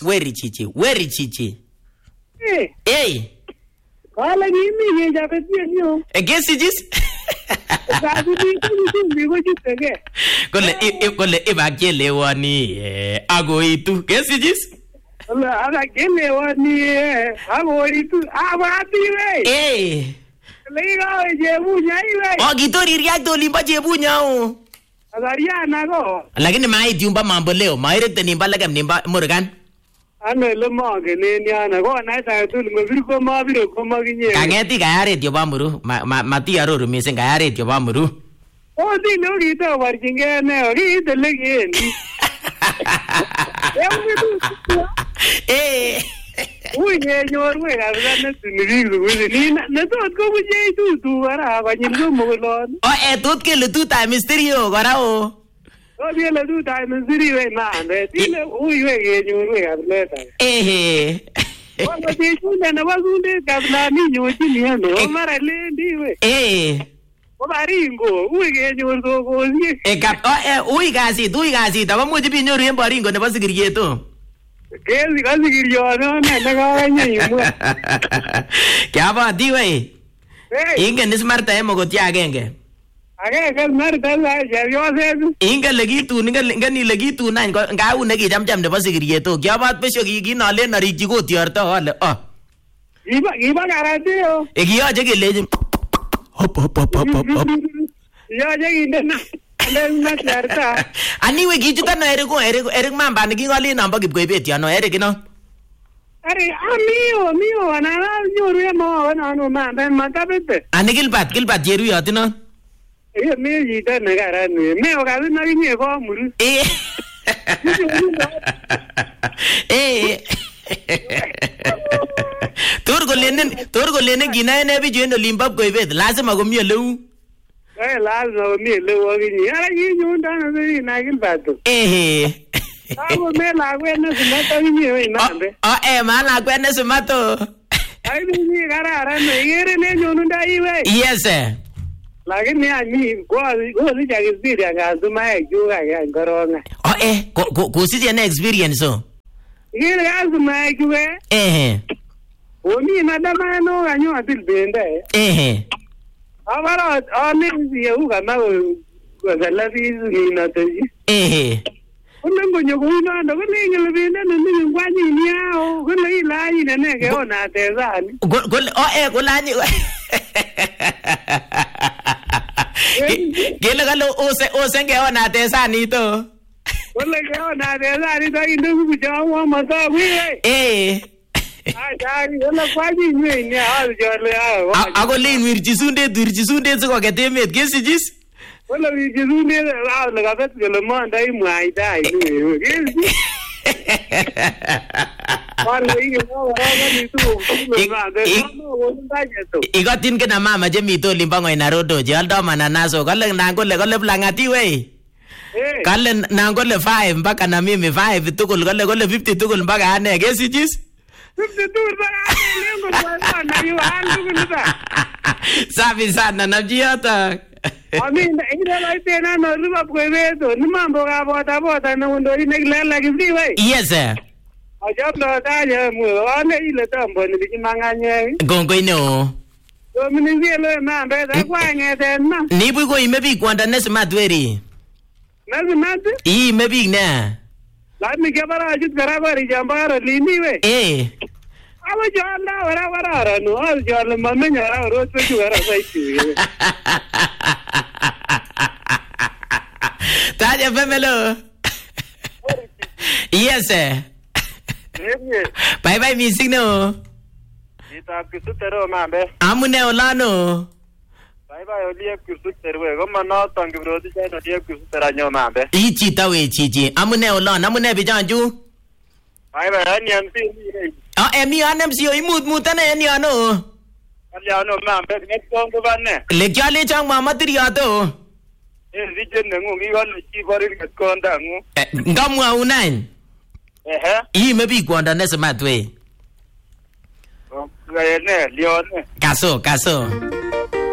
weri chichi. Eh. Kala kimi ye jabetie nyo. Gesijis. Kole ibakelewani agoitu. Gesijis. Ala kelewani agoitu. Abatiwe. Eh. Leiga jebunya iwe. Ogitori riakto limba jebunya o. Agariana go. Lakini maiti umba mambo leo. Mairete nimba lagam nimba Morgan. Ano le mage ne nyana go na ta tul ngobir ko mabiro ko maginye. Kangeti kayare tyo bamuru. Mati aroro mising kayare tyo bamuru. O di no rito warjinge ne ori de legen. Eh. Uy ne nyorwe ga na tuniriru ni na to ko buje tu ara ba nyingo mogolon. O tot kele tu ta misterio gora o. O biela tu ta misterio na ne tile uy we ge nyorwe ga leta. Eh. O ba ti sunde na ba sunde ga na ni nyochi ni no mara le ndiwe. Eh. O ba ringo uy ge nyorgo go ni. Uy gasit aba muji bi nyoru en baringo nebo sigirieto. Kesi kasigiryo no ne kaganye yumwa. Kya ba di we? Ingen is marta emo go ti agenge. Agenge marta la yo se. Ingen ni legitu nan nga u ne ki jam nebo sigirieto. Kya ba pesho ki na le na riji go tiarto hole. Iba garante yo. Kiyoche keleji hop. Yoche kindena. Aniwe kichuta no Eric mamba ni kingali namba kipkoibet yano Eric no. Are mio ana nyoru emo ana mamba matabete. Ani Gilbert yeru yatino. Me yita ne garani. Me o gabi na kinye ko muru. Torgo lenen kinae ne bi jendo limbab koibet lazima komie leu. Lazima mi le wogi ni ara yinyu ndana ni na Gilberto. Abo me la gwena sumato ni we nambe. Ma la gwena sumato. Ai ni gara me yere ne nyunu nda iwe. Yes sir. Lakini ani go si ja experience ga suma e juga ya ngoronga. Ko si je experience so. Yere ga suma e juga. Oni na dama no ganyo atil bende. Ahora, si uga na la ni na te. Unengo nyoguna ndo kule ngelebenda nini ngwanyi niao kule ila ina nege ona tezani. Kulani. Gele galo ose nge ona tezani to. Kule nge ona tezani to indu kujawa mata wiwe. Ari wala kwaji nywe ni jole ago le wirchisunde siko ketemet kesijis wala wirchisunde la gabet gele manda imwai dai ni wala inge wala ni tu igotin kena mama je mito limbango inarodo je aldo mananaso kale nangole blangati we kale nangole 5 mpaka na mimi 5 tukul kale 50 tukul mpaka ane kesijis. Sabi sana namjiota. Aminda ina la tena no ruba kwebeto ni mambo ga bota na undo ineglela kiziwe. Yes sir. Ajablo taje mu ane ile tambo ni kimanganye. Gongo ino. Dominizelo na mbeda kwanye tena. Ni bugo imebi kwanda nesmatweri. Nesmat? Imebi na. Lami kebara ajit garabari jambaro liniwe. Awa jalla wara no al jalla mamenya ro tu wara saiki. Taja femelo. Yes sir. Bye missing no. Ita kisutero mambe. Amune olano. Bye olie kisutero we goma no tangi brodi jano die kisutera nyo mambe. Ichi tawe chichi. Amune olano amune bijanju. Bye ani anti. Emi anem siyo imut eni ano. Aliano mambe net kongo banne. Le kyale chang mama triato. Rijen ngu ngi wal chi bari net konda ngu. Ngamwa unain. Mebi kwanda nese matwe. Ne lione. Kaso.